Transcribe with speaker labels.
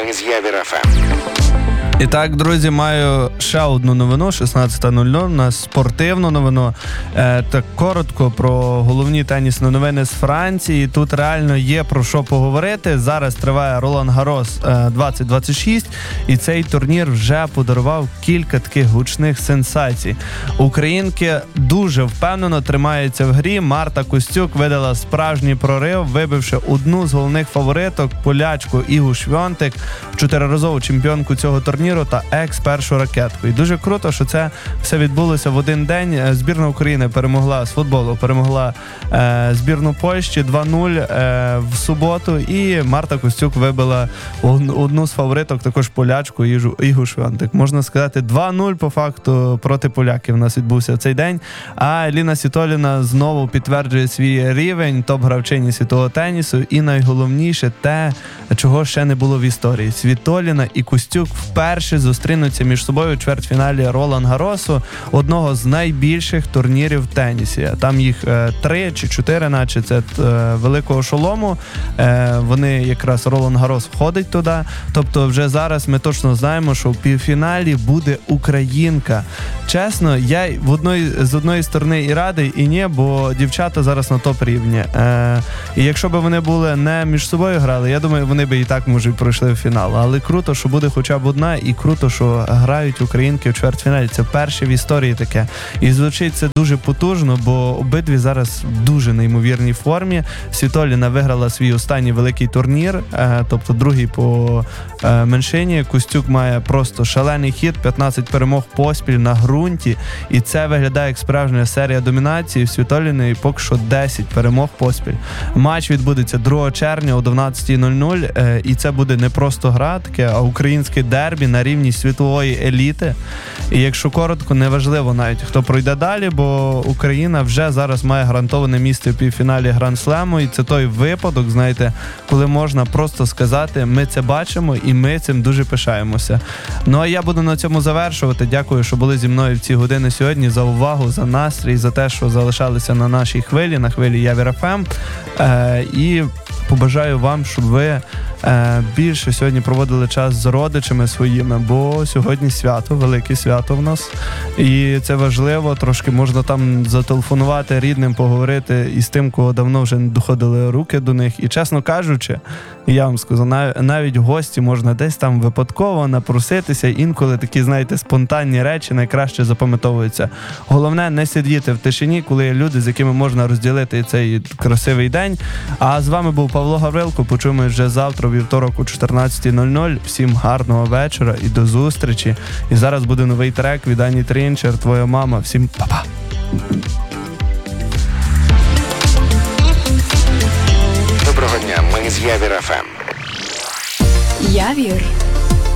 Speaker 1: Ми з Явір ФМ.
Speaker 2: І так, друзі, маю ще одну новину, 16:00, у нас спортивну новину. Так коротко про головні тенісні новини з Франції. Тут реально є про що поговорити. Зараз триває Ролан Гарос 2026, і цей турнір вже подарував кілька таких гучних сенсацій. Українки дуже впевнено тримаються в грі. Марта Костюк видала справжній прорив, вибивши одну з головних фавориток, полячку Ігу Швьонтек, 4-разову чемпіонку цього турніру та екс-першу ракетку. І дуже круто, що це все відбулося в один день. Збірна України перемогла з футболу, перемогла збірну Польщі 2-0 в суботу, і Марта Костюк вибила одну з фавориток, також полячку Ігу Швьонтек. Можна сказати, 2-0 по факту проти поляків у нас відбувся в цей день. А Еліна Світоліна знову підтверджує свій рівень, топ-гравчині світового тенісу, і найголовніше те, чого ще не було в історії. Світоліна і Костюк вперше зустрінуться між собою у чвертьфіналі Ролан Гаросу, одного з найбільших турнірів в тенісі. Там їх 3 чи 4, наче це великого шолому. Вони якраз, Ролан Гарос входить туди. Тобто вже зараз ми точно знаємо, що в півфіналі буде українка. Чесно, я з одної сторони і радий, і ні, бо дівчата зараз на топ-рівні. І якщо б вони були не між собою грали, я думаю, вони б і так, може, пройшли в фінал. Але круто, що буде хоча б одна, і круто, що грають українки в чвертьфіналі. Це перше в історії таке. І звучить це дуже потужно, бо обидві зараз в дуже неймовірній формі. Світоліна виграла свій останній великий турнір, тобто другий по меншині. Костюк має просто шалений хід, 15 перемог поспіль на ґрунті, і це виглядає як справжня серія домінації. В Світоліної поки що 10 перемог поспіль. Матч відбудеться 2 червня о 12:00, і це буде не просто гра таке, а українське дербі на рівні світової еліти. І якщо коротко, неважливо навіть, хто пройде далі, бо Україна вже зараз має гарантоване місце в півфіналі Гранд-слему, і це той випадок, знаєте, коли можна просто сказати, ми це бачимо і ми цим дуже пишаємося. Ну а я буду на цьому завершувати. Дякую, що були зі мною в ці години сьогодні, за увагу, за настрій, за те, що залишалися на нашій хвилі, на хвилі Явір ФМ. І побажаю вам, щоб ви більше сьогодні проводили час з родичами своїми, бо сьогодні свято, велике свято в нас. І це важливо, трошки можна там зателефонувати рідним, поговорити із тим, кого давно вже не доходили руки до них. І чесно кажучи, я вам скажу, навіть в гості можна десь там випадково напроситися. Інколи такі, знаєте, спонтанні речі найкраще запам'ятовуються. Головне не сидіти в тишині, коли є люди, з якими можна розділити цей красивий день. А з вами був Павло Гаврилко. Почуємось вже завтра, вівторок о 14:00. Всім гарного вечора і до зустрічі. І зараз буде новий трек від Ані Трінчер, «Твоя мама». Всім па-па!
Speaker 1: Доброго дня, ми з Явір ФМ.
Speaker 3: Явір